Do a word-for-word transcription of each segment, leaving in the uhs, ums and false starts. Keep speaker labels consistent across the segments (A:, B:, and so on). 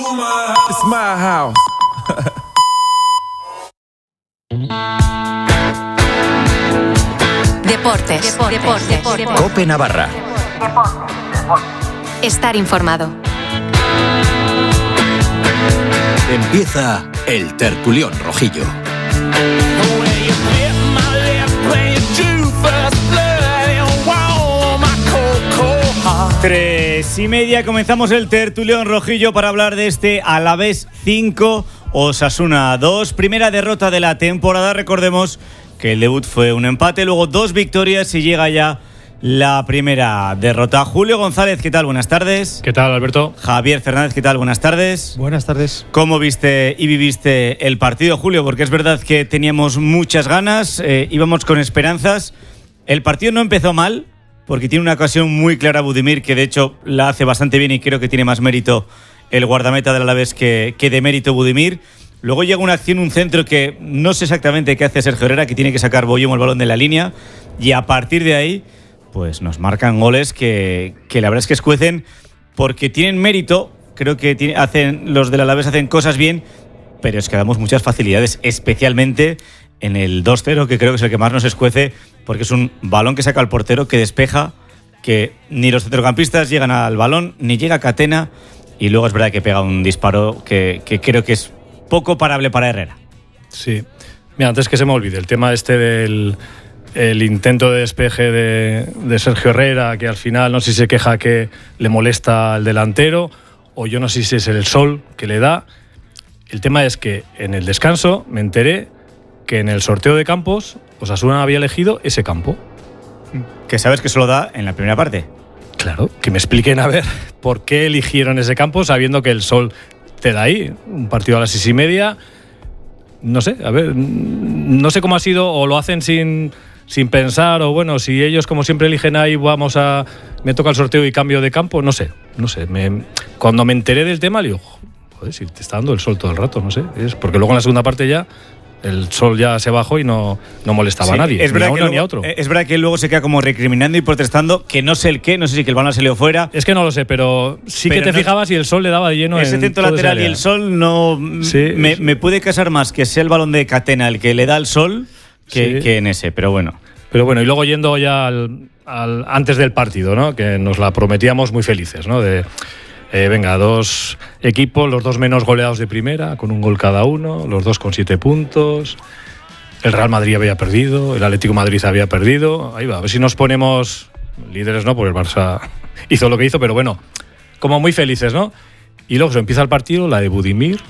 A: It's my house.
B: Deportes. Deportes. Deportes. Deportes.
C: Cope Navarra.
B: Estar informado.
C: Empieza el tertulión rojillo.
D: Tres y media, comenzamos el tertulión rojillo para hablar de este Alavés cinco, Osasuna dos. Primera derrota de la temporada, recordemos que el debut fue un empate, luego dos victorias y llega ya la primera derrota. Julio González, ¿qué tal? Buenas tardes.
E: ¿Qué tal, Alberto?
D: Javier Fernández, ¿qué tal? Buenas tardes.
F: Buenas tardes.
D: ¿Cómo viste y viviste el partido, Julio? Porque es verdad que teníamos muchas ganas, eh, íbamos con esperanzas. El partido no empezó mal, porque tiene una ocasión muy clara Budimir, que de hecho la hace bastante bien y creo que tiene más mérito el guardameta del Alavés que, que de mérito Budimir. Luego llega una acción, un centro que no sé exactamente qué hace Sergio Herrera, que tiene que sacar Boyumo el balón de la línea, y a partir de ahí pues nos marcan goles que, que la verdad es que escuecen porque tienen mérito. Creo que tiene, hacen, los del Alavés hacen cosas bien, pero es que damos muchas facilidades, especialmente en el dos cero, que creo que es el que más nos escuece, porque es un balón que saca al portero, que despeja, que ni los centrocampistas llegan al balón, ni llega Catena, y luego es verdad que pega un disparo que, que creo que es poco parable para Herrera.
E: Sí. Mira, antes que se me olvide, el tema este del el intento de despeje de, de Sergio Herrera, que al final no sé si se queja que le molesta al delantero, o yo no sé si es el sol que le da. El tema es que en el descanso me enteré que en el sorteo de campos Osasuna había elegido ese campo.
D: Que sabes que solo da en la primera parte.
E: Claro, que me expliquen a ver por qué eligieron ese campo sabiendo que el sol te da ahí. Un partido a las seis y media. No sé, a ver, no sé cómo ha sido, o lo hacen sin, sin pensar, o bueno, si ellos como siempre eligen ahí, vamos a... me toca el sorteo y cambio de campo, no sé, no sé. Me, cuando me enteré del tema, le digo, joder, si te está dando el sol todo el rato, no sé. Es porque luego en la segunda parte ya el sol ya se bajó y no, no molestaba
D: sí,
E: a nadie,
D: es
E: ni a uno
D: luego,
E: ni a otro.
D: Es verdad que luego se queda como recriminando y protestando, que no sé el qué, no sé si que el balón se le fuera.
E: Es que no lo sé, pero sí
D: pero
E: que te
D: no,
E: fijabas y el sol le daba de lleno
D: ese
E: en
D: centro
E: todo
D: lateral
E: ese área.
D: Y el sol no...
E: Sí,
D: me,
E: sí.
D: me puede casar más que sea el balón de Catena el que le da el sol que,
E: Sí.
D: que en ese, pero bueno.
E: Pero bueno, y luego yendo ya al, al antes del partido, ¿no? Que nos la prometíamos muy felices, ¿no? De eh, venga, dos equipos, los dos menos goleados de primera, con un gol cada uno, los dos con siete puntos. El Real Madrid había perdido, el Atlético de Madrid había perdido. Ahí va, a ver si nos ponemos líderes, ¿no? Porque el Barça hizo lo que hizo, pero bueno, como muy felices, ¿no? Y luego se empieza el partido, la de Budimir,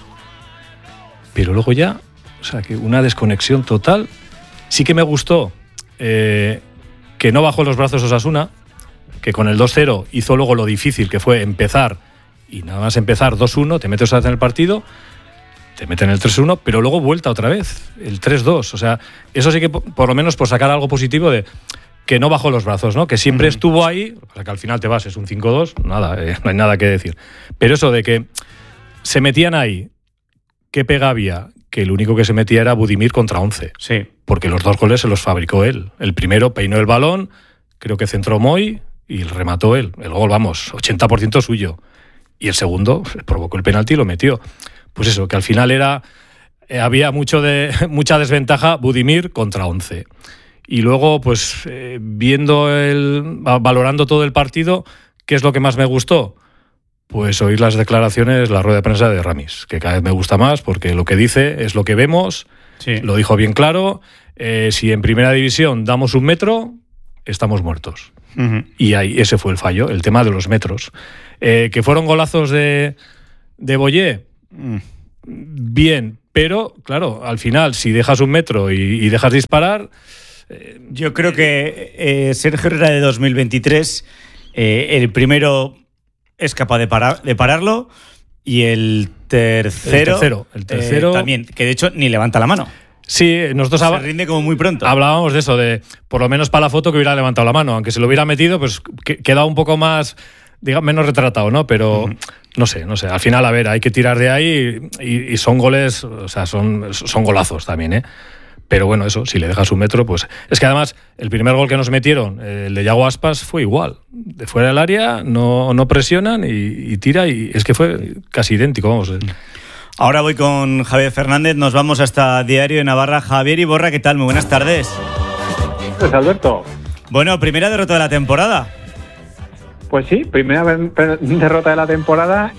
E: pero luego ya, o sea, que una desconexión total. Sí que me gustó eh, que no bajó los brazos Osasuna, que con el dos cero hizo luego lo difícil que fue empezar, y nada más empezar dos uno, te metes otra vez en el partido, te meten el tres uno, pero luego vuelta otra vez, el tres dos. O sea, eso sí que por lo menos por sacar algo positivo de que no bajó los brazos, ¿no? Que siempre uh-huh. estuvo ahí, o sea, que al final te vas, es un cinco dos, nada, eh, no hay nada que decir. Pero eso de que se metían ahí, ¿qué pega había? Que el único que se metía era Budimir contra once.
D: Sí.
E: Porque los dos goles se los fabricó él. El primero peinó el balón, creo que centró Moy y remató él. El gol, vamos, ochenta por ciento suyo. Y el segundo provocó el penalti y lo metió. Pues eso, que al final era eh, había mucho de mucha desventaja Budimir contra once. Y luego, pues, eh, viendo el valorando todo el partido, ¿qué es lo que más me gustó? Pues oír las declaraciones, la rueda de prensa de Ramis, que cada vez me gusta más porque lo que dice es lo que vemos, sí. Lo dijo bien claro, eh, si en primera división damos un metro, estamos muertos. Uh-huh. Y ahí ese fue el fallo, el tema de los metros. Eh, que fueron golazos de, de Boyé, mm. bien, pero claro, al final, si dejas un metro y, y dejas disparar...
D: Eh, Yo creo que eh, Sergio Herrera de dos mil veintitrés, eh, el primero... es capaz de, parar, de pararlo, y el tercero,
E: el tercero, el tercero
D: eh, también, que de hecho ni levanta la mano.
E: Sí, nosotros
D: se
E: hab-
D: rinde como muy pronto.
E: Hablábamos de eso, de por lo menos para la foto que hubiera levantado la mano, aunque se lo hubiera metido, pues que, queda un poco más, digamos, menos retratado, ¿no? Pero uh-huh. no sé, no sé. Al final, a ver, hay que tirar de ahí y, y son goles, o sea, son, son golazos también, ¿eh? Pero bueno, eso, si le dejas un metro, pues... Es que además, el primer gol que nos metieron, eh, el de Yago Aspas, fue igual. De fuera del área, no, no presionan y, y tira, y es que fue casi idéntico, vamos.
D: Ahora voy con Javier Fernández, nos vamos hasta Diario de Navarra. Javier Iborra, ¿qué tal? Muy buenas tardes.
F: Pues Alberto.
D: Bueno, primera derrota de la temporada.
F: Pues sí, primera derrota de la temporada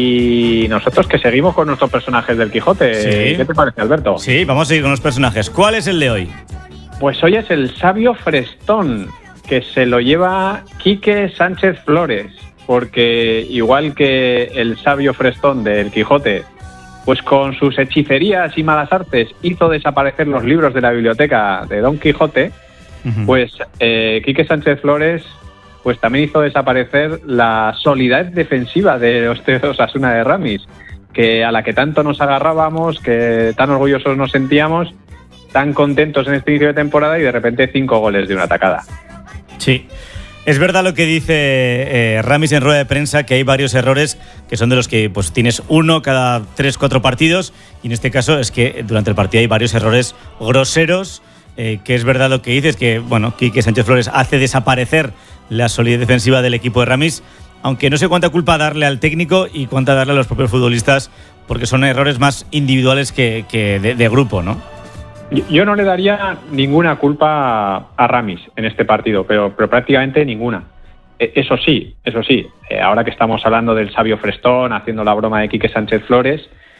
F: y nosotros que seguimos con nuestros personajes del Quijote.
D: Sí.
F: ¿Qué te parece, Alberto?
D: Sí, vamos a seguir con los personajes. ¿Cuál es el de hoy?
F: Pues hoy es el sabio Frestón, que se lo lleva Quique Sánchez Flores, porque igual que el sabio Frestón del Quijote, pues con sus hechicerías y malas artes hizo desaparecer los libros de la biblioteca de Don Quijote, uh-huh. pues eh, Quique Sánchez Flores pues también hizo desaparecer la solidez defensiva de los de Osasuna de Ramis, que a la que tanto nos agarrábamos, que tan orgullosos nos sentíamos, tan contentos en este inicio de temporada y de repente cinco goles de una tacada.
D: Sí, es verdad lo que dice eh, Ramis en rueda de prensa, que hay varios errores que son de los que pues tienes uno cada tres, cuatro partidos, y en este caso es que durante el partido hay varios errores groseros, eh, que es verdad lo que dices, que bueno, Quique Sánchez Flores hace desaparecer la solidez defensiva del equipo de Ramis, aunque no sé cuánta culpa darle al técnico y cuánta darle a los propios futbolistas, porque son errores más individuales que, que de, de grupo, ¿no?
F: Yo no le daría ninguna culpa a Ramis en este partido, pero, pero prácticamente ninguna. Eso sí, eso sí, eh, ahora que estamos hablando del sabio Frestón, haciendo la broma de Quique Sánchez Flores,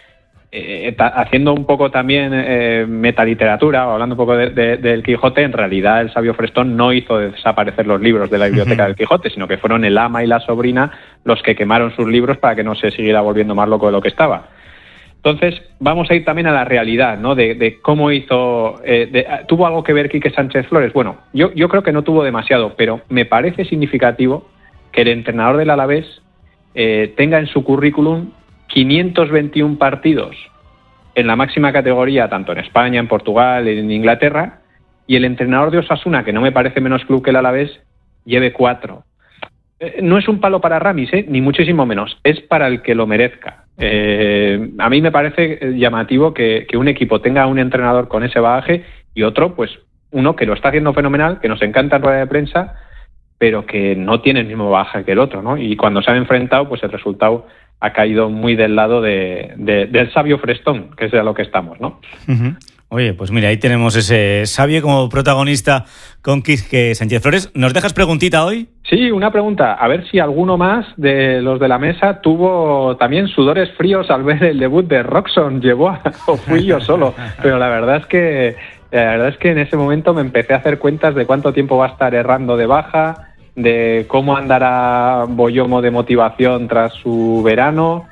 F: eh, ta- haciendo un poco también eh, metaliteratura, o hablando un poco de, de, del Quijote, en realidad el sabio Frestón no hizo desaparecer los libros de la biblioteca uh-huh. del Quijote, sino que fueron el ama y la sobrina los que quemaron sus libros para que no se siguiera volviendo más loco de lo que estaba. Entonces, vamos a ir también a la realidad, ¿no? De, de cómo hizo... Eh, de, ¿Tuvo algo que ver Quique Sánchez Flores? Bueno, yo, yo creo que no tuvo demasiado, pero me parece significativo que el entrenador del Alavés eh, tenga en su currículum quinientos veintiún partidos en la máxima categoría, tanto en España, en Portugal, en Inglaterra, y el entrenador de Osasuna, que no me parece menos club que el Alavés, lleve cuatro. Eh, no es un palo para Ramis, ¿eh? Ni muchísimo menos, es para el que lo merezca. Eh, a mí me parece llamativo que, que un equipo tenga un entrenador con ese bagaje y otro, pues uno que lo está haciendo fenomenal, que nos encanta en rueda de prensa, pero que no tiene el mismo bagaje que el otro, ¿no? Y cuando se han enfrentado, pues el resultado ha caído muy del lado de, de, del sabio Frestón, que es a lo que estamos, ¿no?
D: Uh-huh. Oye, pues mira, ahí tenemos ese sabio como protagonista con Quique Sánchez Flores. ¿Nos dejas preguntita hoy?
F: Sí, una pregunta. A ver si alguno más de los de la mesa tuvo también sudores fríos al ver el debut de Roxon. Llevó a, o fui yo solo. Pero la verdad es que la verdad es que en ese momento me empecé a hacer cuentas de cuánto tiempo va a estar errando de baja, de cómo andará Boyomo de motivación tras su verano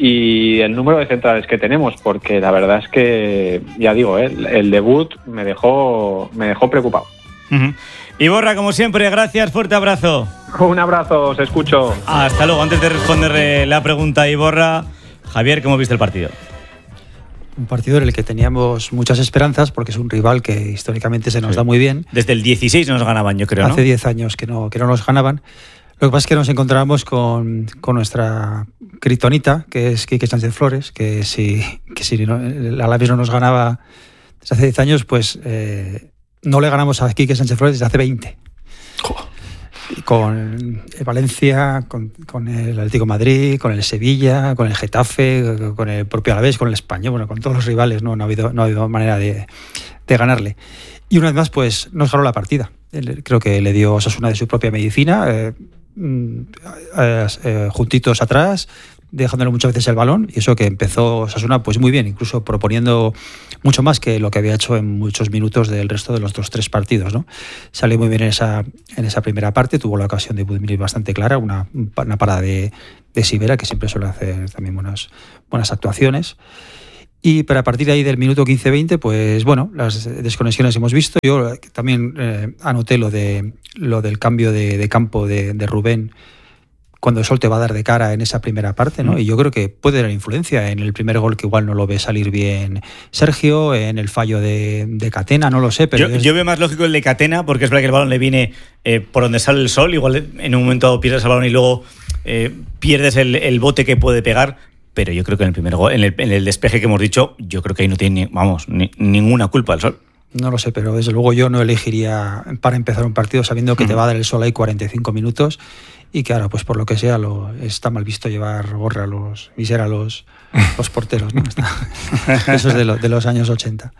F: y el número de centrales que tenemos, porque la verdad es que, ya digo, ¿eh? el, el debut me dejó, me dejó preocupado.
D: Uh-huh. Iborra, como siempre, gracias, fuerte abrazo.
F: Un abrazo, os escucho.
D: Hasta luego. Antes de responderle la pregunta a Iborra, Javier, ¿cómo viste el partido?
G: Un partido en el que teníamos muchas esperanzas, porque es un rival que históricamente se nos sí. da muy bien.
D: Desde el dieciséis nos ganaban, yo creo, ¿no?
G: Hace diez años que no, que no nos ganaban. Lo que pasa es que nos encontrábamos con, con nuestra critonita, que es Quique Sánchez Flores, que si, que si no, el Alavés no nos ganaba desde hace diez años, pues eh, no le ganamos a Quique Sánchez Flores desde hace veinte. Oh. Con el Valencia, con, con el Atlético de Madrid, con el Sevilla, con el Getafe, con el propio Alavés, con el Español, bueno, con todos los rivales, no, no, ha, habido, no ha habido manera de, de ganarle. Y una vez más, pues nos ganó la partida. Creo que le dio Osasuna de su propia medicina, eh, eh, eh, juntitos atrás, dejándole muchas veces el balón, y eso que empezó Osasuna pues muy bien, incluso proponiendo mucho más que lo que había hecho en muchos minutos del resto de los otros tres partidos, ¿no? Salió muy bien en esa, en esa primera parte, tuvo la ocasión de Budimir bastante clara, una, una parada de, de Sivera, que siempre suele hacer también buenas, buenas actuaciones. Y para partir de ahí del minuto quince veinte, pues bueno, las desconexiones hemos visto. Yo también eh, anoté lo de lo del cambio de, de campo de, de Rubén cuando el sol te va a dar de cara en esa primera parte, ¿no? Mm. Y yo creo que puede tener influencia en el primer gol, que igual no lo ve salir bien Sergio, en el fallo de, de Catena, no lo sé. Pero
D: yo,
G: es...
D: yo veo más lógico el de Catena, porque es verdad que el balón le viene eh, por donde sale el sol, igual en un momento pierdes el balón y luego eh, pierdes el, el bote que puede pegar. Pero yo creo que en el primer gol, en el, en el despeje que hemos dicho, yo creo que ahí no tiene, vamos, ni, ninguna culpa el sol.
G: No lo sé, pero desde luego yo no elegiría para empezar un partido sabiendo que mm. te va a dar el sol ahí cuarenta y cinco minutos y que ahora, pues por lo que sea, lo, está mal visto llevar gorra a los, visera a los, los porteros, ¿no? Eso es de, lo, de los años ochenta.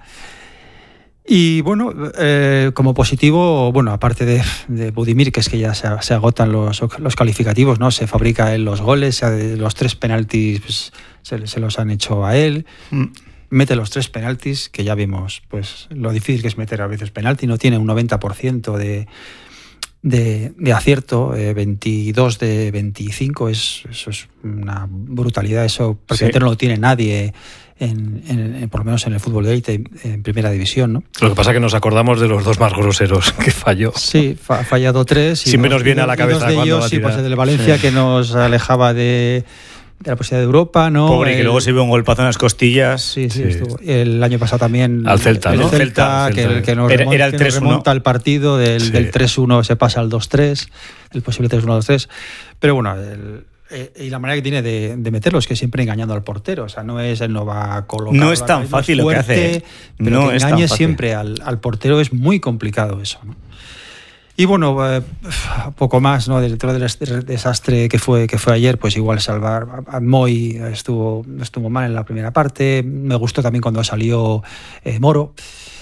G: Y bueno, eh, como positivo, bueno, aparte de, de Budimir, que es que ya se, se agotan los, los calificativos, ¿no? Se fabrica él los goles, se, los tres penaltis pues, se, se los han hecho a él. Mm. Mete los tres penaltis, que ya vimos pues lo difícil que es meter a veces penalti, no tiene un noventa por ciento de, de, de acierto, eh, veintidós de veinticinco, es, eso es una brutalidad, eso prácticamente sí. no lo tiene nadie. En, en, en, por lo menos en el fútbol de élite, en primera división, ¿no?
E: Lo que pasa es que nos acordamos de los dos más groseros que falló.
G: Sí, ha fallado tres.
E: Y Siempre dos, nos viene a la cabeza
G: de
E: cuando
G: ellos,
E: va a
G: sí,
E: tirar.
G: pues el de Valencia sí. que nos alejaba de, de la posibilidad de Europa, ¿no?
D: Pobre,
G: el,
D: que luego se vio un golpazo en las costillas.
G: Sí, sí,
E: sí.
G: estuvo. El año pasado también.
E: Al Celta,
G: el
E: ¿no?
G: Celta,
E: Celta,
G: que,
E: Celta.
G: El, que nos
D: era,
G: remonta,
D: era el tres uno.
G: Remonta el partido, del,
E: sí.
G: del tres uno se pasa al dos tres, el posible tres uno dos tres. Pero bueno, el, y la manera que tiene de, de meterlo es que siempre engañando al portero, o sea, no es él no va a colocar.
D: No es tan fácil lo que hace.
G: Pero
D: no
G: que
D: es
G: engañe
D: tan fácil.
G: siempre al, al portero es muy complicado eso, ¿no? Y bueno, eh, poco más, ¿no? Dentro del desastre que fue que fue ayer, pues igual salvar a, a Moy estuvo estuvo mal en la primera parte. Me gustó también cuando salió eh, Moro.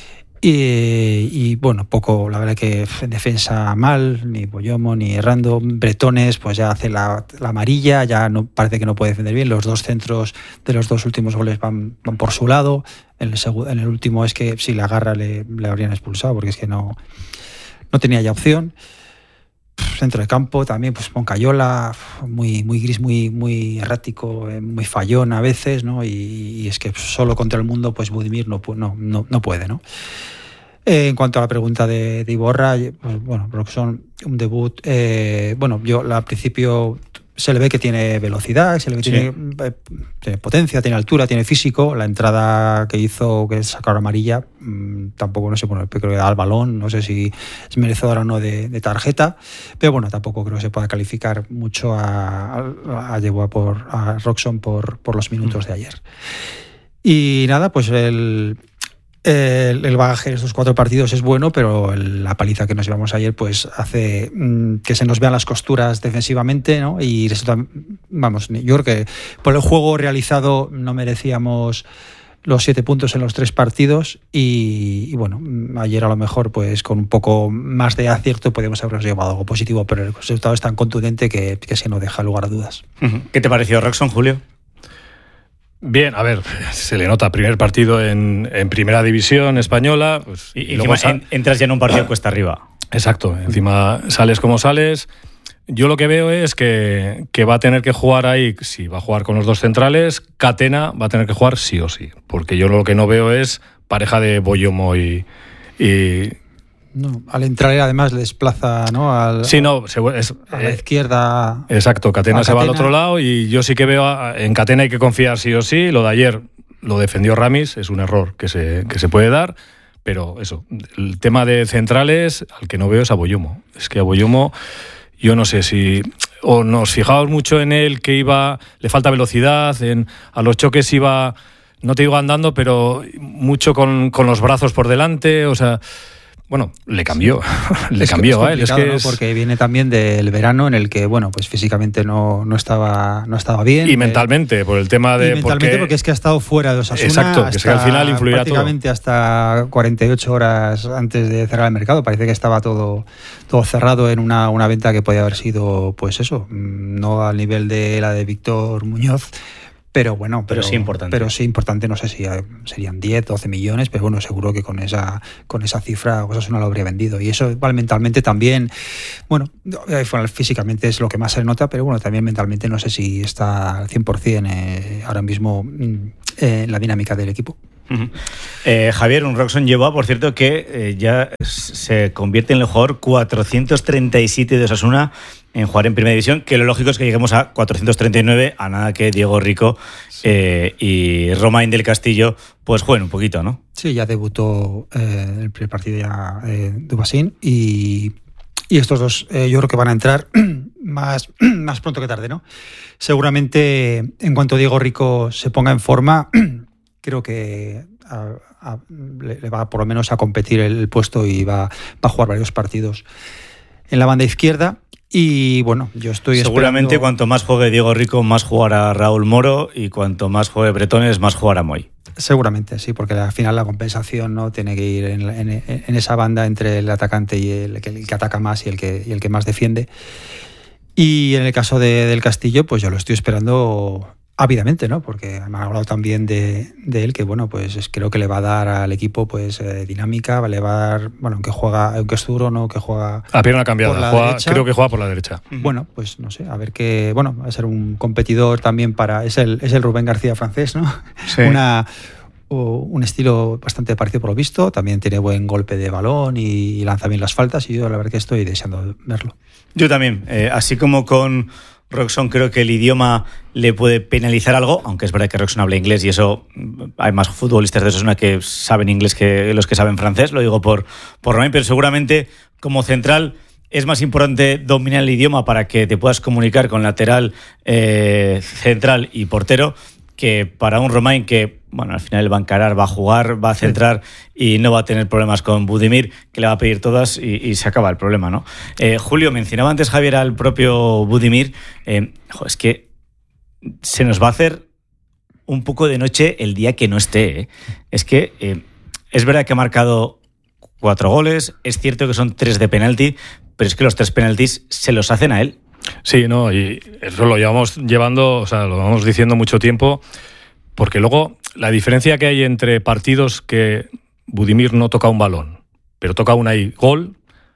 G: Y, y bueno, poco, la verdad que en defensa mal, ni Boyomo ni Errando. Bretones pues ya hace la, la amarilla, ya no parece que no puede defender bien. Los dos centros de los dos últimos goles van, van por su lado. En el, segu- en el último es que si la agarra le, le habrían expulsado porque es que no, no tenía ya opción. Centro de campo también, pues Moncayola, muy, muy gris, muy, muy errático, muy fallón a veces, ¿no? Y, y es que solo contra el mundo, pues Budimir no, no, no, no puede, ¿no? Eh, en cuanto a la pregunta de, de Iborra, pues, bueno, creo que son un debut. Eh, bueno, yo al principio se le ve que tiene velocidad, se le ve que sí. tiene, eh, tiene potencia, tiene altura, tiene físico. La entrada que hizo, que es sacar amarilla, mmm, tampoco, no sé, bueno, creo que da al balón, no sé si es merecedora o no de, de tarjeta, pero bueno, tampoco creo que se pueda calificar mucho a, a, a, Yeboah por, a Roxon por, por los minutos mm. de ayer. Y nada, pues el... El, el bagaje de estos cuatro partidos es bueno, pero el, la paliza que nos llevamos ayer pues hace mmm, que se nos vean las costuras defensivamente, ¿no? Y resulta, vamos, yo creo que por el juego realizado no merecíamos los siete puntos en los tres partidos y, y bueno, ayer a lo mejor pues con un poco más de acierto podríamos habernos llevado algo positivo, pero el resultado es tan contundente que, que se no deja lugar a dudas.
D: ¿Qué te pareció Roxon, Julio?
E: Bien, a ver, se le nota primer partido en, en primera división española. Pues,
D: y, y luego sal... entras ya en un partido cuesta arriba.
E: Exacto, encima sales como sales. Yo lo que veo es que, que va a tener que jugar ahí, si va a jugar con los dos centrales, Catena va a tener que jugar sí o sí. Porque yo lo que no veo es pareja de Boyomo y... y
G: No, al entrar además le desplaza, ¿no? Al,
E: sí, no, se, es,
G: a la izquierda.
E: Exacto, Catena se
G: Catena.
E: va al otro lado y yo sí que veo, a, en Catena hay que confiar sí o sí. Lo de ayer lo defendió Ramis, es un error que se, que se puede dar, pero eso, el tema de centrales, al que no veo es a Boyomo. Es que a Boyomo, yo no sé si... O nos fijamos mucho en él, que iba, le falta velocidad, en, a los choques iba, no te digo andando, pero mucho con, con los brazos por delante, o sea... Bueno, le cambió, sí. le
G: es
E: cambió
G: es
E: a él. Es que
G: ¿no?
E: es...
G: Porque viene también del verano en el que, bueno, pues físicamente no, no, estaba, no estaba bien.
E: Y mentalmente, por el tema de...
G: Y mentalmente
E: porque...
G: porque es que ha estado fuera de Osasuna.
E: Exacto, que, es que al final influirá
G: prácticamente
E: todo.
G: hasta cuarenta y ocho horas antes de cerrar el mercado. Parece que estaba todo, todo cerrado en una, una venta que podía haber sido, pues eso, no al nivel de la de Víctor Muñoz, pero bueno, pero,
D: pero sí importante.
G: Pero sí importante, no sé si serían diez, doce millones, pero bueno, seguro que con esa con esa cifra Osasuna lo habría vendido. Y eso igual mentalmente también, bueno, físicamente es lo que más se nota, pero bueno, también mentalmente no sé si está al cien por ciento eh, ahora mismo eh, en la dinámica del equipo.
D: Uh-huh. eh, Javier, un Roxon Yeboah, por cierto, que eh, ya se convierte en el jugador cuatrocientos treinta y siete de Osasuna en jugar en Primera División, que lo lógico es que lleguemos a cuatrocientos treinta y nueve, a nada que Diego Rico sí. eh, y Romain del Castillo pues jueguen un poquito, ¿no? Sí,
G: ya debutó eh, el primer partido ya eh, Dubasín y, y estos dos eh, yo creo que van a entrar más, más pronto que tarde, ¿no? Seguramente en cuanto Diego Rico se ponga en forma... creo que a, a, le, le va por lo menos a competir el, el puesto y va, va a jugar varios partidos en la banda izquierda. Y bueno, yo estoy
D: seguramente
G: esperando...
D: cuanto más juegue Diego Rico, más jugará Raúl Moro, y cuanto más juegue Bretones, más jugará Moy.
G: Seguramente, sí, porque al final la compensación no tiene que ir en, en, en esa banda entre el atacante y el que, el que ataca más y el que, y el que más defiende. Y en el caso de, del Castillo, pues yo lo estoy esperando ávidamente, ¿no? Porque me han hablado también de, de él, que bueno, pues es, creo que le va a dar al equipo pues eh, dinámica, le va a dar, bueno, aunque juega, aunque es duro, ¿no? Que juega
E: a pierna cambiada, juega, creo que juega por la derecha.
G: Bueno, pues no sé, a ver qué, bueno, va a ser un competidor también para, es el, es el Rubén García francés, ¿no? Sí. Una un estilo bastante parecido por lo visto, también tiene buen golpe de balón y lanza bien las faltas, y yo la verdad que estoy deseando verlo.
D: Yo también, eh, así como con Roxon creo que el idioma le puede penalizar algo, aunque es verdad que Roxon habla inglés y eso hay más futbolistas de Osasuna que saben inglés que los que saben francés, lo digo por, por Romain, pero seguramente como central es más importante dominar el idioma para que te puedas comunicar con lateral, eh, central y portero, que para un Romain que, bueno, al final va a encarar, va a jugar, va a centrar y no va a tener problemas con Budimir, que le va a pedir todas y, y se acaba el problema, ¿no? Eh, Julio, mencionaba antes Javier al propio Budimir. Eh, jo, es que se nos va a hacer un poco de noche el día que no esté, ¿eh? Es que eh, es verdad que ha marcado cuatro goles, es cierto que son tres de penalti, pero es que los tres penaltis se los hacen a él.
E: Sí, no, y eso lo llevamos llevando, o sea, lo vamos diciendo mucho tiempo, porque luego la diferencia que hay entre partidos que Budimir no toca un balón, pero toca un ahí gol,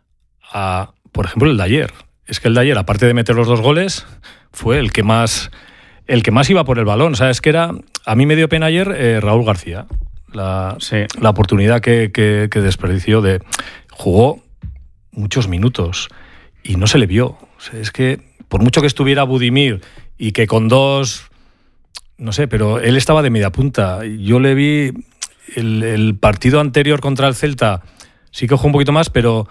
E: a, por ejemplo, el de ayer. Es que el de ayer, aparte de meter los dos goles, fue el que más el que más iba por el balón. O sea, es que era, a mí me dio pena ayer eh, Raúl García, la, sí. la oportunidad que, que, que desperdició de jugó muchos minutos y no se le vio. O sea, es que por mucho que estuviera Budimir y que con dos, no sé, pero él estaba de media punta. Yo le vi el, el partido anterior contra el Celta, sí que jugó un poquito más, pero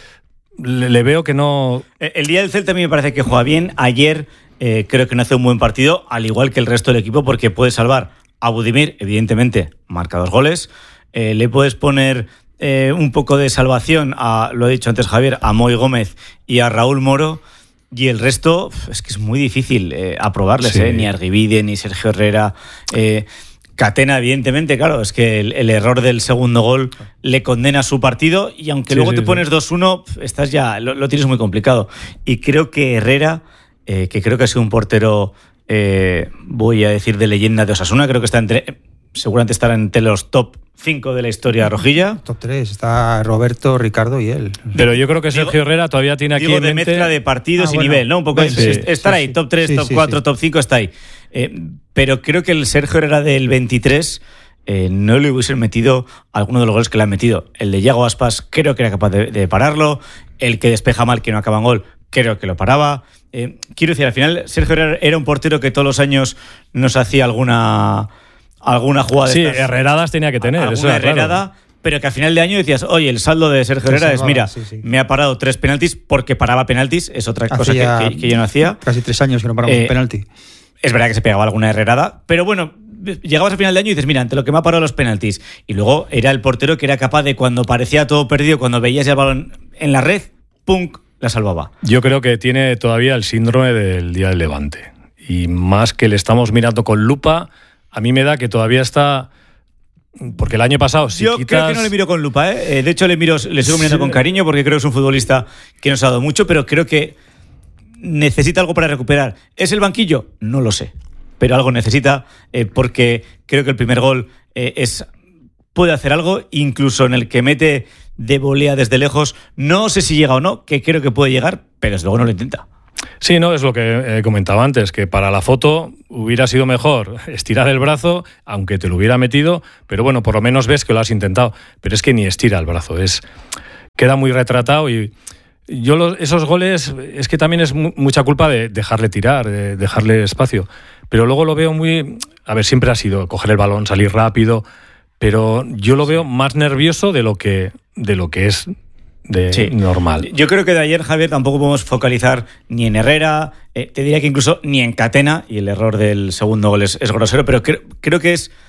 E: le, le veo que no...
D: El día del Celta a mí me parece que juega bien. Ayer eh, creo que no hace un buen partido, al igual que el resto del equipo, porque puede salvar a Budimir, evidentemente, marca dos goles. Eh, le puedes poner eh, un poco de salvación, a, lo ha dicho antes Javier, a Moy Gómez y a Raúl Moro. Y el resto, es que es muy difícil eh, aprobarles, sí. eh, ni Argivide, ni Sergio Herrera. Eh, Catena, evidentemente, claro, es que el, el error del segundo gol le condena su partido, y aunque sí, luego sí, te pones sí. dos uno, estás ya, lo, lo tienes muy complicado. Y creo que Herrera, eh, que creo que ha sido un portero, eh, voy a decir, de leyenda de Osasuna, creo que está entre, seguramente estará entre los top cinco de la historia rojilla.
G: Top tres, está Roberto, Ricardo y él.
E: Pero yo creo que Sergio digo, Herrera todavía tiene aquí
D: digo
E: en
D: de
E: mente...
D: mezcla de partidos
G: ah,
D: y
G: bueno,
D: nivel, ¿no? Un poco
G: sí,
D: es, estar
G: sí,
D: ahí,
G: sí.
D: top tres,
G: sí,
D: top
G: sí,
D: cuatro,
G: sí.
D: top cinco, está ahí. Eh, pero creo que el Sergio Herrera del veintitrés eh, no le hubiesen metido alguno de los goles que le han metido. El de Yago Aspas creo que era capaz de, de pararlo. El que despeja mal, que no acaba en gol, creo que lo paraba. Eh, quiero decir, al final Sergio Herrera era un portero que todos los años nos hacía alguna... alguna jugada
E: sí,
D: de estas,
E: herreradas tenía que tener.
D: Alguna
E: eso
D: herrerada, claro. Pero que a final de año decías, oye, el saldo de Sergio Herrera sí, es, mira, sí, sí. me ha parado tres penaltis porque paraba penaltis, es otra Hacía cosa que, que, que yo no hacía.
G: Casi tres años que no paramos eh, un penalti.
D: Es verdad que se pegaba alguna herrerada, pero bueno, llegabas al final de año y dices, mira, ante lo que me ha parado los penaltis. Y luego era el portero que era capaz de, cuando parecía todo perdido, cuando veías el balón en la red, ¡pum!, la salvaba.
E: Yo creo que tiene todavía el síndrome del día del Levante. Y más que le estamos mirando con lupa, a mí me da que todavía está... Porque el año pasado, si
D: yo
E: quitas...
D: creo que no le miro con lupa, ¿eh? De hecho le miro, le sigo mirando sí. con cariño, porque creo que es un futbolista que nos ha dado mucho, pero creo que necesita algo para recuperar. ¿Es el banquillo? No lo sé, pero algo necesita, eh, porque creo que el primer gol eh, es puede hacer algo, incluso en el que mete de volea desde lejos. No sé si llega o no, que creo que puede llegar, pero desde luego no lo intenta.
E: Sí, no, es lo que he comentado antes, que para la foto hubiera sido mejor estirar el brazo, aunque te lo hubiera metido, pero bueno, por lo menos ves que lo has intentado. Pero es que ni estira el brazo, es queda muy retratado. Y yo los, esos goles, es que también es mu- mucha culpa de dejarle tirar, de dejarle espacio. Pero luego lo veo muy... A ver, siempre ha sido coger el balón, salir rápido, pero yo lo veo más nervioso de lo que, de lo que es... de sí. normal.
D: Yo creo que de ayer, Javier, tampoco podemos focalizar ni en Herrera, eh, te diría que incluso ni en Catena, y el error del segundo gol es, es grosero, pero creo, creo que es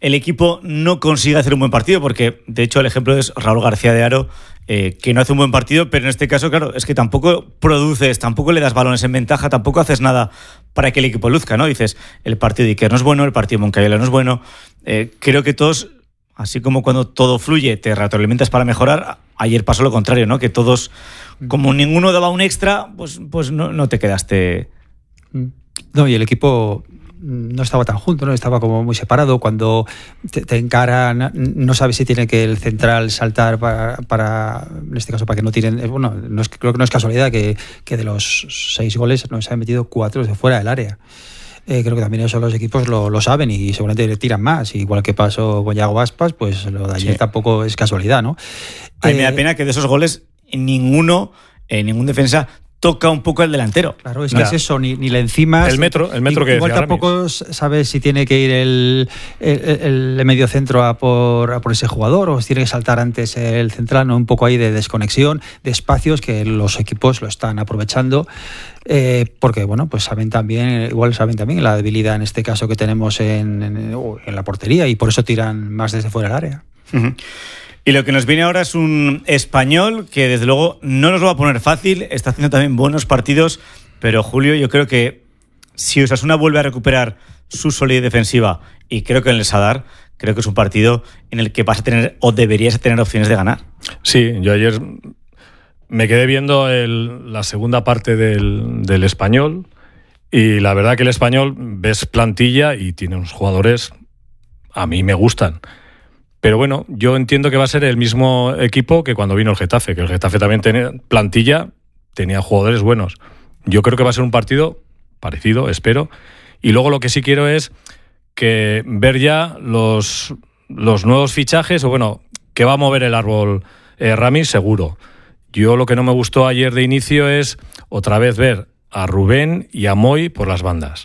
D: el equipo no consigue hacer un buen partido, porque de hecho el ejemplo es Raúl García de Haro, eh, que no hace un buen partido, pero en este caso, claro, es que tampoco produces, tampoco le das balones en ventaja, tampoco haces nada para que el equipo luzca, ¿no? Dices, el partido de Iker no es bueno, el partido de Moncayola no es bueno. Eh, creo que todos, así como cuando todo fluye, te retroalimentas para mejorar, ayer pasó lo contrario, ¿no? Que todos, como ninguno daba un extra, pues, pues no, no te quedaste.
G: No, y el equipo no estaba tan junto, no estaba como muy separado. Cuando te, te encaran, no sabes si tiene que el central saltar para, para en este caso, para que no tiren. Bueno, no es, creo que no es casualidad que, que de los seis goles nos han metido cuatro de fuera del área. Eh, creo que también eso los equipos lo, lo saben y seguramente le tiran más. Igual que pasó con Yago Aspas, pues lo de ayer sí. Tampoco es casualidad, ¿no?
D: A mí
G: eh,
D: me da pena que de esos goles ninguno, eh, ningún defensa toca un poco al delantero.
G: Claro, es que ya. es eso, ni, ni le encima.
E: El metro, el metro que
G: igual
E: decía
G: tampoco
E: Ramis.
G: Sabes si tiene que ir el, el, el medio centro a por, a por ese jugador o si tiene que saltar antes el central, ¿no? Un poco ahí de desconexión, de espacios que los equipos lo están aprovechando. Eh, porque, bueno, pues saben también, igual saben también la debilidad en este caso que tenemos en, en, en la portería y por eso tiran más desde fuera del área.
D: Uh-huh. Y lo que nos viene ahora es un Español que desde luego no nos lo va a poner fácil, está haciendo también buenos partidos, pero Julio, yo creo que si Osasuna vuelve a recuperar su solidez defensiva, y creo que en el Sadar, creo que es un partido en el que vas a tener o deberías tener opciones de ganar.
E: Sí, yo ayer me quedé viendo el, la segunda parte del, del Español y la verdad que el Español ves plantilla y tiene unos jugadores, a mí me gustan. Pero bueno, yo entiendo que va a ser el mismo equipo que cuando vino el Getafe, que el Getafe también tenía plantilla, tenía jugadores buenos. Yo creo que va a ser un partido parecido, espero. Y luego lo que sí quiero es que ver ya los, los nuevos fichajes, o bueno, que va a mover el árbol eh, Ramis, seguro. Yo lo que no me gustó ayer de inicio es otra vez ver a Rubén y a Moy por las bandas.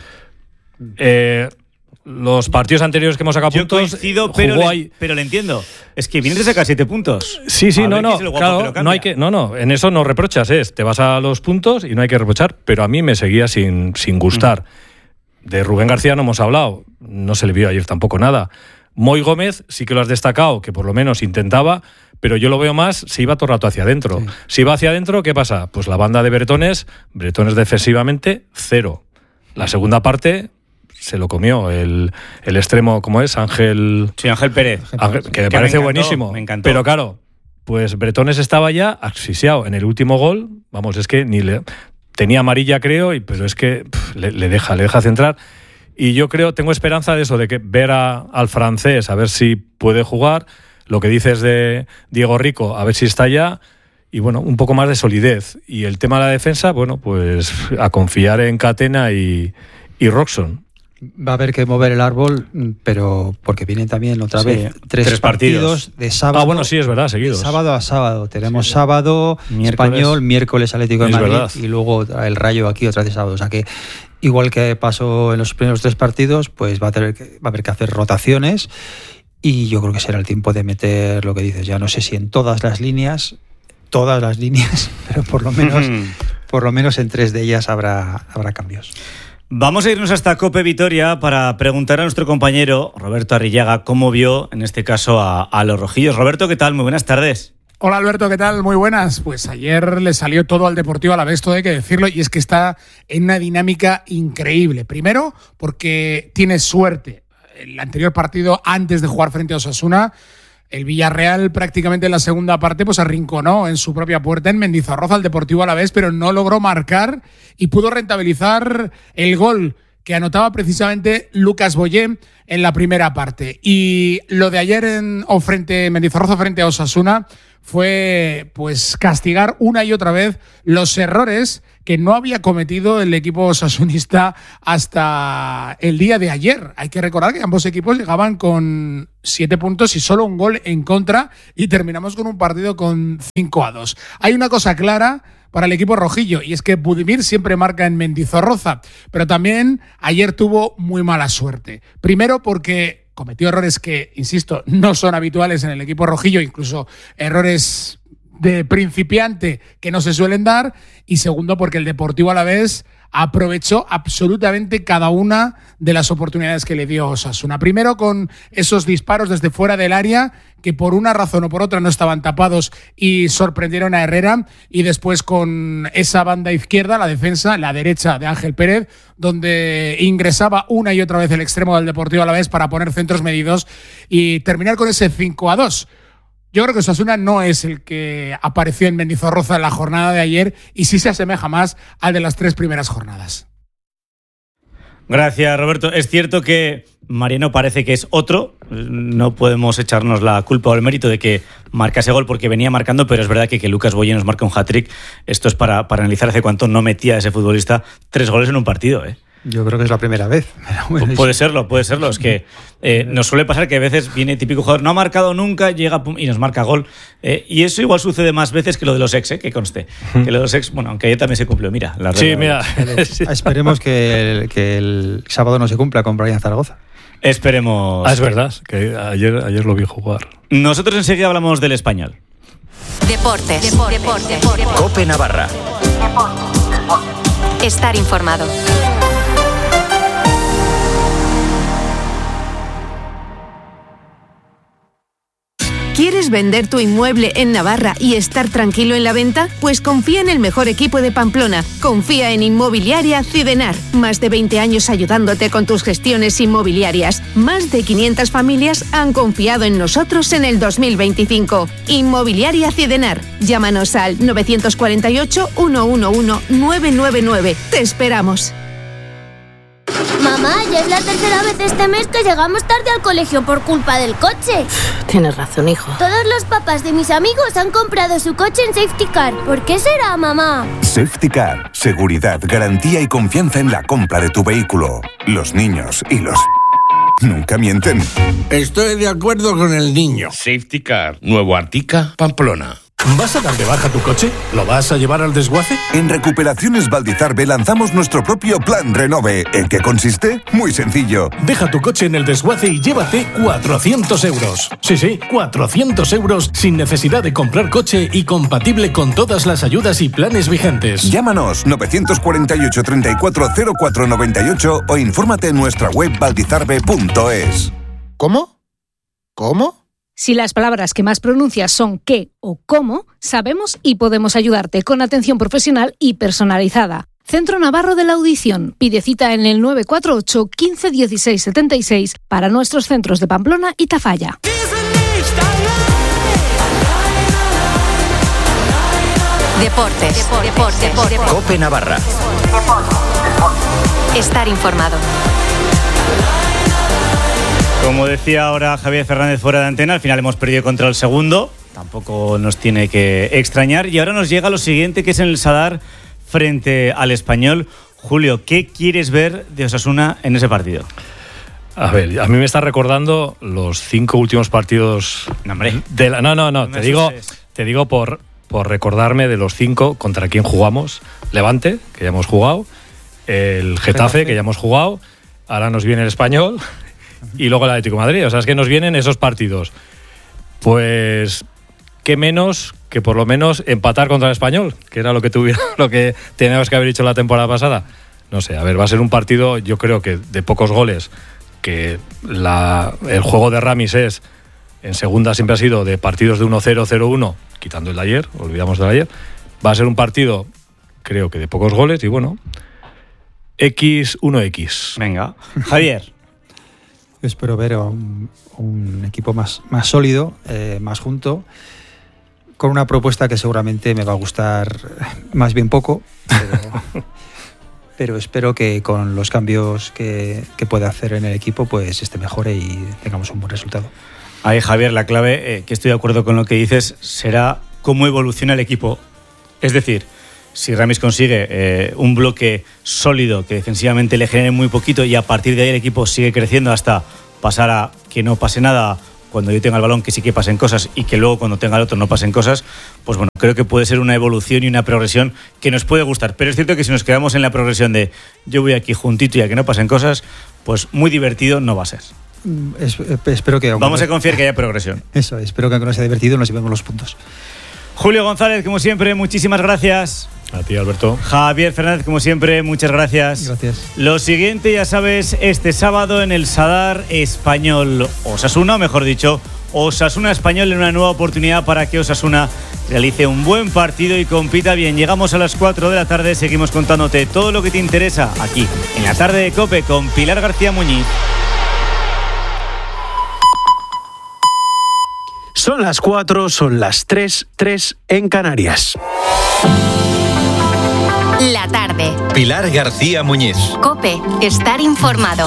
E: Eh... Los partidos anteriores que hemos sacado
D: Yo
E: puntos,
D: coincido, pero le,
E: ahí...
D: pero le entiendo. Es que vienes de sacar siete puntos.
E: Sí, sí,
D: a
E: no, no, claro, no hay que, no, no, en eso no reprochas, es, te vas a los puntos y no hay que reprochar, pero a mí me seguía sin, sin gustar. Mm. De Rubén García no hemos hablado, no se le vio ayer tampoco nada. Moy Gómez sí que lo has destacado, que por lo menos intentaba, pero yo lo veo más, se iba todo el rato hacia adentro. Sí. Si va hacia adentro, ¿qué pasa? Pues la banda de Bretones, Bretones defensivamente, cero. La segunda parte... se lo comió el, el extremo, ¿cómo es? Ángel...
D: Sí, Ángel Pérez.
E: Ángel, que me que parece me encantó, buenísimo.
D: Me encantó.
E: Pero claro, pues Bretones estaba ya asfixiado. En el último gol, vamos, es que ni le... Tenía amarilla, creo, y, pero es que pff, le, le deja, le deja centrar. Y yo creo, tengo esperanza de eso, de que ver a, al francés, a ver si puede jugar. Lo que dices de Diego Rico, a ver si está ya. Y bueno, un poco más de solidez. Y el tema de la defensa, bueno, pues a confiar en Catena y, y Roxon.
G: Va a haber que mover el árbol, pero porque vienen también otra
D: sí,
G: vez tres, tres partidos. partidos de sábado.
E: Ah, bueno, sí, es verdad, seguidos.
G: Sábado a sábado. Tenemos
E: sí,
G: sábado,
D: miércoles.
G: Español, miércoles Atlético de
E: es
G: Madrid
E: verdad.
G: Y luego el Rayo aquí otra vez sábado. O sea que, igual que pasó en los primeros tres partidos, pues va a, tener que, va a haber que hacer rotaciones y yo creo que será el tiempo de meter lo que dices. Ya no sé si en todas las líneas, todas las líneas, pero por lo menos, por lo menos en tres de ellas habrá, habrá cambios.
D: Vamos a irnos hasta Cope Vitoria para preguntar a nuestro compañero Roberto Arrillaga cómo vio, en este caso, a, a los rojillos. Roberto, ¿qué tal? Muy buenas tardes.
H: Hola Alberto, ¿qué tal? Muy buenas. Pues ayer le salió todo al Deportivo Alavés, todo hay que decirlo, y es que está en una dinámica increíble. Primero, porque tiene suerte. El anterior partido, antes de jugar frente a Osasuna, el Villarreal prácticamente en la segunda parte pues arrinconó en su propia puerta en Mendizorroza al Deportivo Alavés, pero no logró marcar y pudo rentabilizar el gol que anotaba precisamente Lucas Boyé en la primera parte. Y lo de ayer en o frente Mendizorroza frente a Osasuna fue pues castigar una y otra vez los errores que no había cometido el equipo osasunista hasta el día de ayer. Hay que recordar que ambos equipos llegaban con siete puntos y solo un gol en contra y terminamos con un partido con cinco a dos. Hay una cosa clara para el equipo rojillo y es que Budimir siempre marca en Mendizorroza, pero también ayer tuvo muy mala suerte. Primero porque cometió errores que, insisto, no son habituales en el equipo rojillo, incluso errores de principiante que no se suelen dar, y segundo porque el Deportivo Alavés aprovechó absolutamente cada una de las oportunidades que le dio Osasuna. Primero con esos disparos desde fuera del área que por una razón o por otra no estaban tapados y sorprendieron a Herrera, y después con esa banda izquierda, la defensa, la derecha de Ángel Pérez, donde ingresaba una y otra vez el extremo del Deportivo Alavés para poner centros medidos y terminar con ese cinco a dos. Yo creo que Osasuna no es el que apareció en Mendizorroza en la jornada de ayer y sí se asemeja más al de las tres primeras jornadas.
D: Gracias, Roberto. Es cierto que Mariano parece que es otro. No podemos echarnos la culpa o el mérito de que marca ese gol porque venía marcando, pero es verdad que que Lucas Boye nos marca un hat-trick. Esto es para, para analizar hace cuánto no metía ese futbolista tres goles en un partido, ¿eh?
G: Yo creo que es la primera vez.
D: Bueno, puede serlo, puede serlo. Es que eh, nos suele pasar que a veces viene típico jugador, no ha marcado nunca, llega pum, y nos marca gol. Eh, y eso igual sucede más veces que lo de los ex, eh, que conste. Que lo de los ex, bueno, aunque ayer también se cumplió. Mira, la
E: Sí, mira.
G: Esperemos que el, que el sábado no se cumpla con Brian Zaragoza.
D: Esperemos.
E: Ah, es verdad, que ayer, ayer lo vi jugar.
D: Nosotros enseguida hablamos del Español.
B: Deportes. Deportes. Deportes. Deportes.
C: Cope Navarra.
B: Estar informado.
I: ¿Quieres vender tu inmueble en Navarra y estar tranquilo en la venta? Pues confía en el mejor equipo de Pamplona. Confía en Inmobiliaria Cidenar. Más de veinte años ayudándote con tus gestiones inmobiliarias. Más de quinientas familias han confiado en nosotros en el dos mil veinticinco. Inmobiliaria Cidenar. Llámanos al nueve cuatro ocho, uno uno uno, nueve nueve nueve. Te esperamos.
J: Mamá, ya es la tercera vez este mes que llegamos tarde al colegio por culpa del coche.
K: Tienes razón, hijo.
J: Todos los papás de mis amigos han comprado su coche en Safety Car. ¿Por qué será, mamá?
L: Safety Car. Seguridad, garantía y confianza en la compra de tu vehículo. Los niños y los... nunca mienten.
M: Estoy de acuerdo con el niño.
N: Safety Car. Nuevo Artica, Pamplona.
O: ¿Vas a dar de baja tu coche? ¿Lo vas a llevar al desguace?
L: En Recuperaciones Valdizarbe lanzamos nuestro propio Plan Renove. ¿En qué consiste? Muy sencillo.
O: Deja tu coche en el desguace y llévate cuatrocientos euros. Sí, sí, cuatrocientos euros sin necesidad de comprar coche y compatible con todas las ayudas y planes vigentes.
L: Llámanos nueve cuatro ocho, treinta y cuatro, cero cuatro noventa y ocho o infórmate en nuestra web valdizarbe punto es.
M: ¿Cómo? ¿Cómo?
P: Si las palabras que más pronuncias son qué o cómo, sabemos y podemos ayudarte con atención profesional y personalizada. Centro Navarro de la Audición. Pide cita en el nueve cuatro ocho, quince, dieciséis, setenta y seis para nuestros centros de Pamplona y Tafalla.
B: Deportes. Deportes. Deportes. Deportes.
C: Cope Navarra.
B: Estar informado.
D: Como decía ahora Javier Fernández fuera de antena, al final hemos perdido contra el segundo. Tampoco nos tiene que extrañar. Y ahora nos llega lo siguiente, que es en el Sadar frente al Español. Julio, ¿qué quieres ver de Osasuna en ese partido?
E: A ver, a mí me está recordando los cinco últimos partidos.
D: No, hombre.
E: De la, no, no, no.
D: No
E: te digo,
D: asustes.
E: te digo por, por recordarme de los cinco contra quién jugamos. Levante, que ya hemos jugado. El Getafe,
G: Getafe.
E: que ya hemos jugado. Ahora nos viene el Español. Y luego el Atlético de Madrid. O sea, es que nos vienen esos partidos. Pues, qué menos que por lo menos empatar contra el Español, que era lo que tuviera, lo que teníamos que haber hecho la temporada pasada. No sé, a ver, va a ser un partido, yo creo que de pocos goles, que la, el juego de Ramis es, en segunda siempre ha sido de partidos de uno cero, cero uno, quitando el de ayer, olvidamos del de ayer. Va a ser un partido, creo que de pocos goles, y bueno, equis uno equis.
D: Venga, Javier.
G: Yo espero ver a un, un equipo más, más sólido, eh, más junto, con una propuesta que seguramente me va a gustar más bien poco, pero, pero espero que con los cambios que, que pueda hacer en el equipo pues este mejore y tengamos un buen resultado.
D: Ahí, Javier, la clave, eh, que estoy de acuerdo con lo que dices, será cómo evoluciona el equipo. Es decir, si Ramis consigue eh, un bloque sólido que defensivamente le genere muy poquito y a partir de ahí el equipo sigue creciendo hasta pasar a que no pase nada cuando yo tenga el balón, que sí que pasen cosas y que luego cuando tenga el otro no pasen cosas, pues bueno, creo que puede ser una evolución y una progresión que nos puede gustar. Pero es cierto que si nos quedamos en la progresión de yo voy aquí juntito y a que no pasen cosas, pues muy divertido no va a ser.
G: Es, espero que
D: Vamos a confiar que haya progresión.
G: Eso, espero que aunque no sea divertido nos llevemos los puntos.
D: Julio González, como siempre, muchísimas gracias.
E: A ti, Alberto.
D: Javier Fernández, como siempre, muchas gracias.
G: Gracias.
D: Lo siguiente, ya sabes, este sábado en el Sadar Español Osasuna, o mejor dicho, Osasuna Español, en una nueva oportunidad para que Osasuna realice un buen partido y compita bien. Llegamos a las cuatro de la tarde, seguimos contándote todo lo que te interesa aquí, en la tarde de COPE, con Pilar García Muñiz.
K: Son las cuatro, son las tres, tres en Canarias.
B: La tarde.
C: Pilar García Muñiz.
B: COPE, estar informado.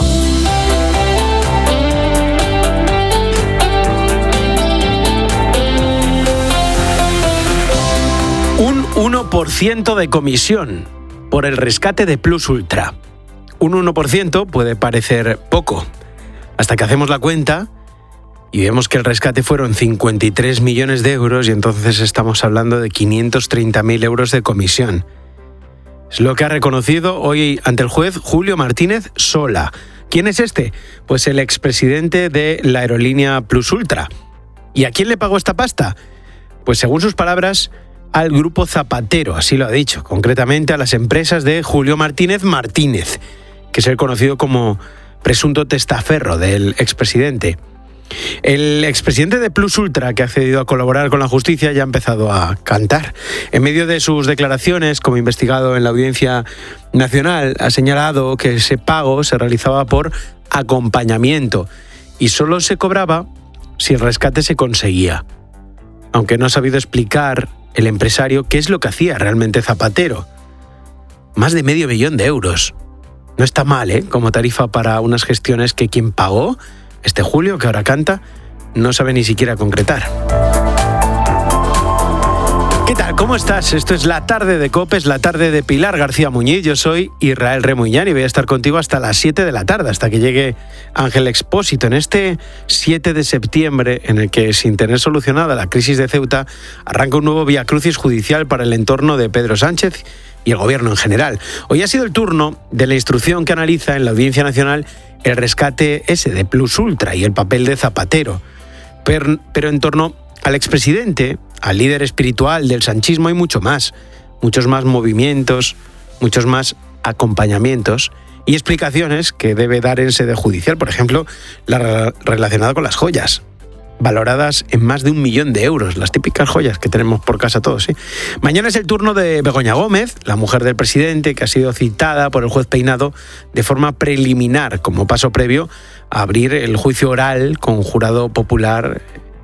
K: Un uno por ciento de comisión por el rescate de Plus Ultra. Un uno por ciento puede parecer poco, hasta que hacemos la cuenta y vemos que el rescate fueron cincuenta y tres millones de euros y entonces estamos hablando de quinientos treinta mil euros de comisión. Es lo que ha reconocido hoy ante el juez Julio Martínez Sola. ¿Quién es este? Pues el expresidente de la aerolínea Plus Ultra. ¿Y a quién le pagó esta pasta? Pues según sus palabras, al grupo Zapatero, así lo ha dicho, concretamente a las empresas de Julio Martínez Martínez, que es el conocido como presunto testaferro del expresidente. El expresidente de Plus Ultra, que ha accedido a colaborar con la justicia, ya ha empezado a cantar. En medio de sus declaraciones, como investigado en la Audiencia Nacional, ha señalado que ese pago se realizaba por acompañamiento y solo se cobraba si el rescate se conseguía. Aunque no ha sabido explicar el empresario qué es lo que hacía realmente Zapatero. Más de medio millón de euros. No está mal, ¿eh?, como tarifa para unas gestiones que quien pagó, este Julio, que ahora canta, no sabe ni siquiera concretar. ¿Qué tal? ¿Cómo estás? Esto es la tarde de COPE, es la tarde de Pilar García Muñiz. Yo soy Israel Remuñán y voy a estar contigo hasta las siete de la tarde, hasta que llegue Ángel Expósito. En este siete de septiembre, en el que, sin tener solucionada la crisis de Ceuta, arranca un nuevo viacrucis judicial para el entorno de Pedro Sánchez y el gobierno en general. Hoy ha sido el turno de la instrucción que analiza en la Audiencia Nacional el rescate ese de Plus Ultra y el papel de Zapatero. Pero, pero en torno al expresidente, al líder espiritual del sanchismo, hay mucho más. Muchos más movimientos, muchos más acompañamientos y explicaciones que debe dar en sede judicial. Por ejemplo, la relacionada con las joyas, valoradas en más de un millón de euros, las típicas joyas que tenemos por casa todos, ¿sí? Mañana es el turno de Begoña Gómez, la mujer del presidente, que ha sido citada por el juez Peinado de forma preliminar, como paso previo a abrir el juicio oral con jurado popular,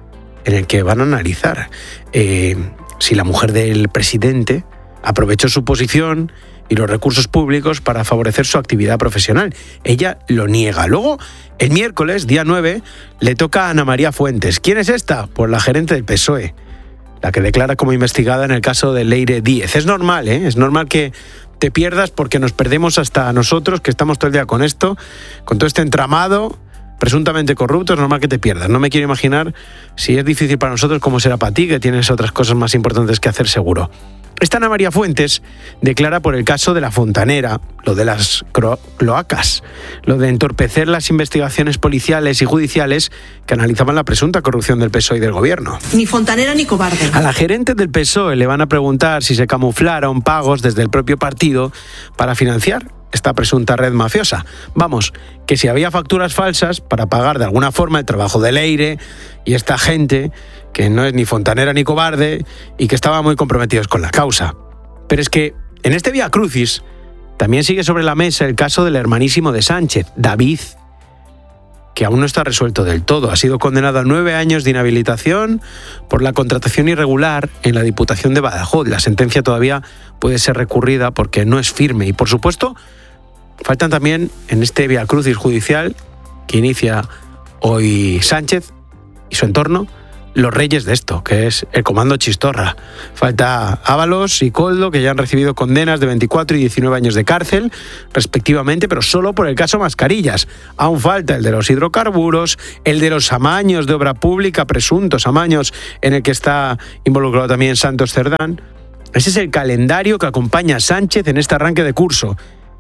K: en el que van a analizar eh, si la mujer del presidente aprovechó su posición y los recursos públicos para favorecer su actividad profesional. Ella lo niega. Luego, el miércoles, día nueve, le toca a Ana María Fuentes. ¿Quién es esta? Pues la gerente del P S O E, la que declara como investigada en el caso de Leire Díez. Es normal, ¿eh? Es normal que te pierdas, porque nos perdemos hasta nosotros, que estamos todo el día con esto, con todo este entramado presuntamente corrupto. Es normal que te pierdas. No me quiero imaginar si es difícil para nosotros, cómo será para ti, que tienes otras cosas más importantes que hacer seguro. Esta Ana María Fuentes declara por el caso de la Fontanera, lo de las cloacas, lo de entorpecer las investigaciones policiales y judiciales que analizaban la presunta corrupción del P S O E y del gobierno.
Q: Ni fontanera ni cobarde.
K: A la gerente del P S O E le van a preguntar si se camuflaron pagos desde el propio partido para financiar esta presunta red mafiosa. Vamos, que si había facturas falsas para pagar de alguna forma el trabajo de Leire y esta gente, que no es ni fontanera ni cobarde y que estaban muy comprometidos con la causa. Pero es que en este Vía Crucis también sigue sobre la mesa el caso del hermanísimo de Sánchez, David, que aún no está resuelto del todo. Ha sido condenado a nueve años de inhabilitación por la contratación irregular en la Diputación de Badajoz. La sentencia todavía puede ser recurrida porque no es firme. Y, por supuesto, faltan también en este viacrucis judicial que inicia hoy Sánchez y su entorno, los reyes de esto, que es el Comando Chistorra. Falta Ábalos y Koldo, que ya han recibido condenas de veinticuatro y diecinueve años de cárcel, respectivamente, pero solo por el caso Mascarillas. Aún falta el de los hidrocarburos, el de los amaños de obra pública, presuntos amaños en el que está involucrado también Santos Cerdán. Ese es el calendario que acompaña a Sánchez en este arranque de curso.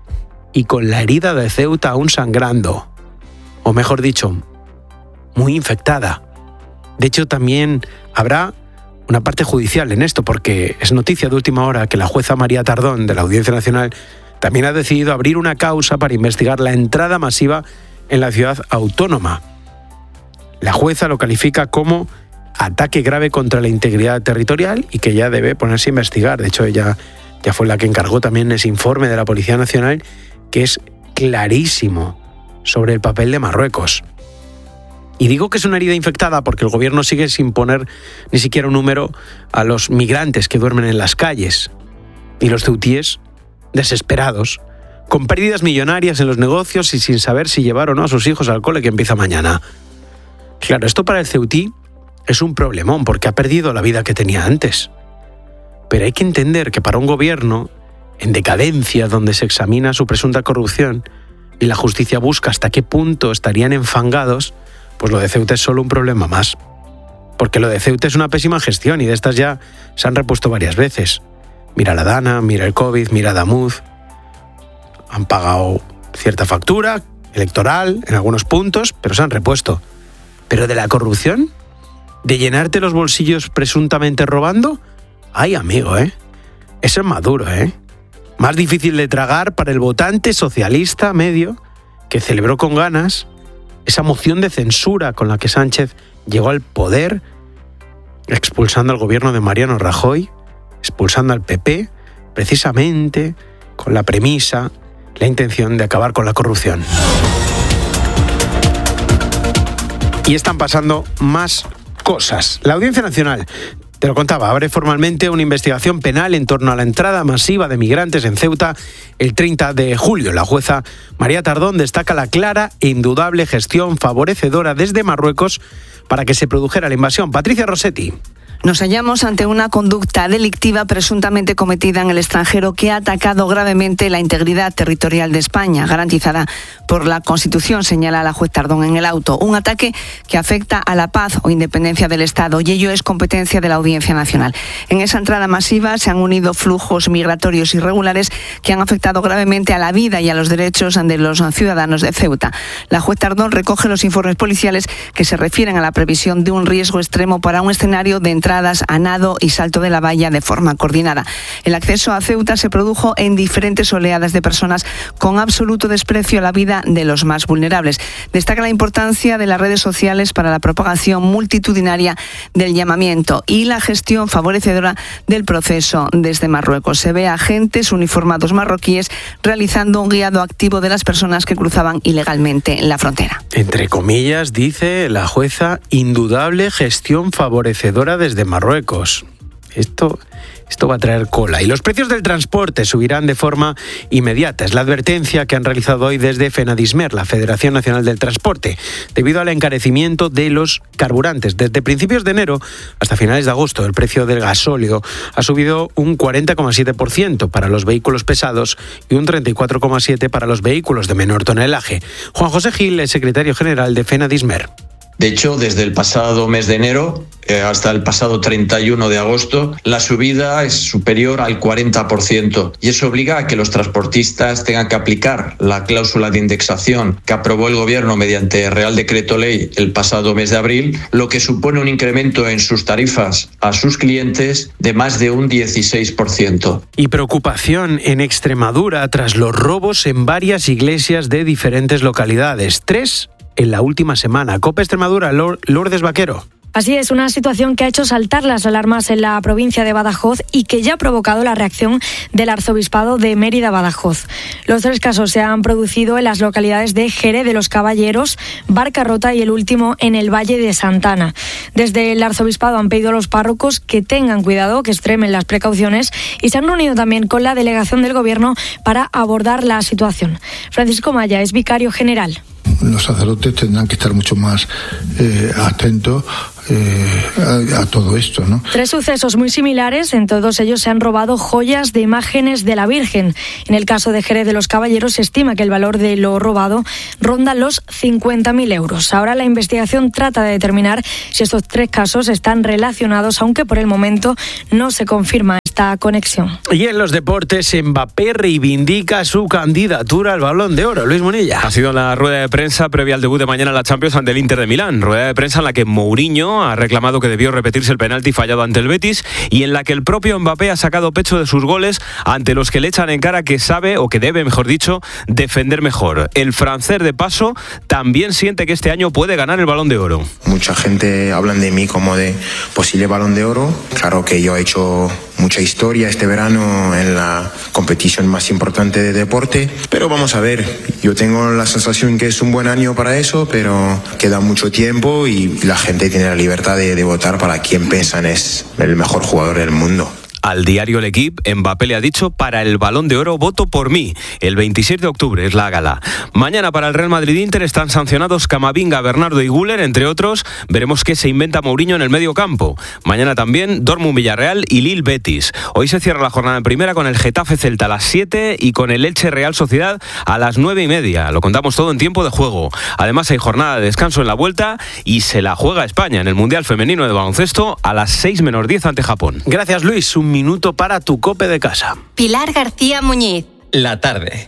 K: Y con la herida de Ceuta aún sangrando, o mejor dicho, muy infectada. De hecho, también habrá una parte judicial en esto, porque es noticia de última hora que la jueza María Tardón de la Audiencia Nacional también ha decidido abrir una causa para investigar la entrada masiva en la ciudad autónoma. La jueza lo califica como ataque grave contra la integridad territorial y que ya debe ponerse a investigar. De hecho, ella ya fue la que encargó también ese informe de la Policía Nacional, que es clarísimo sobre el papel de Marruecos. Y digo que es una herida infectada porque el gobierno sigue sin poner ni siquiera un número a los migrantes que duermen en las calles. Y los ceutíes, desesperados, con pérdidas millonarias en los negocios y sin saber si llevar o no a sus hijos al cole que empieza mañana. Claro, esto para el ceutí es un problemón porque ha perdido la vida que tenía antes. Pero hay que entender que para un gobierno en decadencia, donde se examina su presunta corrupción y la justicia busca hasta qué punto estarían enfangados, pues lo de Ceuta es solo un problema más. Porque lo de Ceuta es una pésima gestión y de estas ya se han repuesto varias veces. Mira la Dana, mira el COVID, mira Damuz. Han pagado cierta factura electoral en algunos puntos, pero se han repuesto. Pero de la corrupción, de llenarte los bolsillos presuntamente robando, ay amigo, ¿eh? Eso es Maduro, ¿eh? Más difícil de tragar para el votante socialista medio que celebró con ganas esa moción de censura con la que Sánchez llegó al poder, expulsando al gobierno de Mariano Rajoy, expulsando al P P, precisamente con la premisa, la intención de acabar con la corrupción. Y están pasando más cosas. La Audiencia Nacional, te lo contaba, abre formalmente una investigación penal en torno a la entrada masiva de migrantes en Ceuta el treinta de julio. La jueza María Tardón destaca la clara e indudable gestión favorecedora desde Marruecos para que se produjera la invasión. Patricia Rossetti.
Q: Nos hallamos ante una conducta delictiva presuntamente cometida en el extranjero que ha atacado gravemente la integridad territorial de España, garantizada por la Constitución, señala la juez Tardón en el auto. Un ataque que afecta a la paz o independencia del Estado y ello es competencia de la Audiencia Nacional. En esa entrada masiva se han unido flujos migratorios irregulares que han afectado gravemente a la vida y a los derechos de los ciudadanos de Ceuta. La juez Tardón recoge los informes policiales que se refieren a la previsión de un riesgo extremo para un escenario de entrada a nado y salto de la valla de forma coordinada. El acceso a Ceuta se produjo en diferentes oleadas de personas con absoluto desprecio a la vida de los más vulnerables. Destaca la importancia de las redes sociales para la propagación multitudinaria del llamamiento y la gestión favorecedora del proceso desde Marruecos. Se ve a agentes uniformados marroquíes realizando un guiado activo de las personas que cruzaban ilegalmente la frontera.
K: Entre comillas, dice la jueza, indudable gestión favorecedora desde Marruecos. Esto, esto va a traer cola. Y los precios del transporte subirán de forma inmediata. Es la advertencia que han realizado hoy desde FENADISMER, la Federación Nacional del Transporte, debido al encarecimiento de los carburantes. Desde principios de enero hasta finales de agosto, el precio del gasóleo ha subido un cuarenta coma siete por ciento para los vehículos pesados y un treinta y cuatro coma siete por ciento para los vehículos de menor tonelaje. Juan José Gil es secretario general de FENADISMER.
R: De hecho, desde el pasado mes de enero eh, hasta el pasado treinta y uno de agosto, la subida es superior al cuarenta por ciento y eso obliga a que los transportistas tengan que aplicar la cláusula de indexación que aprobó el Gobierno mediante Real Decreto Ley el pasado mes de abril, lo que supone un incremento en sus tarifas a sus clientes de más de un dieciséis por ciento.
K: Y preocupación en Extremadura tras los robos en varias iglesias de diferentes localidades. Tres en la última semana. COPE Extremadura, Lourdes Vaquero.
S: Así es, una situación que ha hecho saltar las alarmas en la provincia de Badajoz y que ya ha provocado la reacción del Arzobispado de Mérida-Badajoz. Los tres casos se han producido en las localidades de Jerez de los Caballeros, Barca Rota y el último en el Valle de Santana. Desde el Arzobispado han pedido a los párrocos que tengan cuidado, que extremen las precauciones y se han reunido también con la delegación del Gobierno para abordar la situación. Francisco Maya es vicario general.
T: Los sacerdotes tendrán que estar mucho más eh, atentos eh, a, a todo esto, ¿no?
S: Tres sucesos muy similares, en todos ellos se han robado joyas de imágenes de la Virgen. En el caso de Jerez de los Caballeros se estima que el valor de lo robado ronda los cincuenta mil euros. Ahora la investigación trata de determinar si estos tres casos están relacionados, aunque por el momento no se confirma esta esta conexión.
K: Y en los deportes, Mbappé reivindica su candidatura al Balón de Oro. Luis Monilla.
U: Ha sido la rueda de prensa previa al debut de mañana en la Champions ante el Inter de Milán. Rueda de prensa en la que Mourinho ha reclamado que debió repetirse el penalti fallado ante el Betis y en la que el propio Mbappé ha sacado pecho de sus goles ante los que le echan en cara que sabe, o que debe, mejor dicho, defender mejor. El francés, de paso, también siente que este año puede ganar el Balón de Oro.
V: Mucha gente habla de mí como de posible Balón de Oro. Claro que yo he hecho mucha historia este verano en la competición más importante de deporte, pero vamos a ver, yo tengo la sensación que es un buen año para eso, pero queda mucho tiempo y la gente tiene la libertad de, de votar para quien piensan es el mejor jugador del mundo.
U: Al diario L'Equipe, Mbappé le ha dicho: para el Balón de Oro voto por mí. El veintisiete de octubre es la gala. Mañana para el Real Madrid-Inter están sancionados Camavinga, Bernardo y Güler, entre otros. Veremos qué se inventa Mourinho en el medio campo. Mañana también Dortmund-Villarreal y Lille-Betis. Hoy se cierra la jornada en primera con el Getafe-Celta a las siete y con el Elche-Real Sociedad a las nueve y media. Lo contamos todo en tiempo de juego. Además hay jornada de descanso en la vuelta y se la juega España en el Mundial Femenino de Baloncesto a las seis menos diez ante Japón.
K: Gracias, Luis. Un minuto para tu cope de casa.
B: Pilar García Muñiz.
C: La tarde.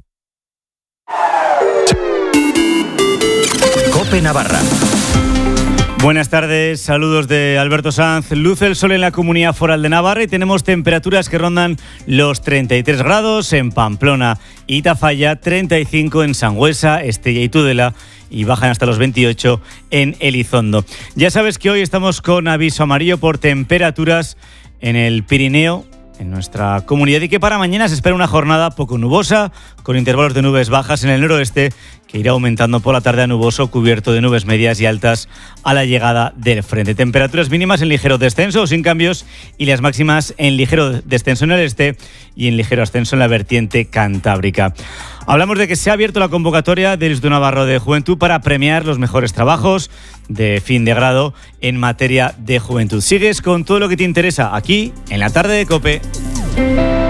C: Cope Navarra.
D: Buenas tardes, saludos de Alberto Sanz. Luce el sol en la Comunidad Foral de Navarra y tenemos temperaturas que rondan los treinta y tres grados en Pamplona y Tafalla, treinta y cinco en Sangüesa, Estella y Tudela y bajan hasta los veintiocho en Elizondo. Ya sabes que hoy estamos con aviso amarillo por temperaturas en el Pirineo, en nuestra comunidad, y que para mañana se espera una jornada poco nubosa, con intervalos de nubes bajas en el noroeste, que irá aumentando por la tarde a nuboso, cubierto de nubes medias y altas a la llegada del frente. Temperaturas mínimas en ligero descenso o sin cambios, y las máximas en ligero descenso en el este y en ligero ascenso en la vertiente cantábrica. Hablamos de que se ha abierto la convocatoria del Instituto Navarro de Juventud para premiar los mejores trabajos de fin de grado en materia de juventud. Sigues con todo lo que te interesa aquí en la tarde de COPE.